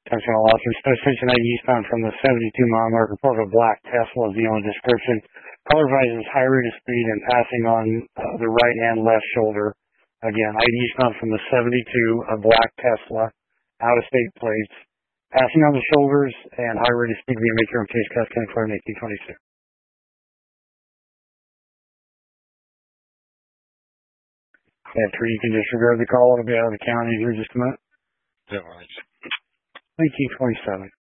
Attention all officers, station 8 eastbound from the 72-mile mark. Report of a black Tesla is the only description. Color vises high rate of speed and passing on the right and left shoulder. Again, 8 eastbound from the 72, a black Tesla, out-of-state plates, passing on the shoulders and high rate of speed via make your own case, County California, 1826. After you can disregard the call, it'll be out of the county here in just a minute. 1827.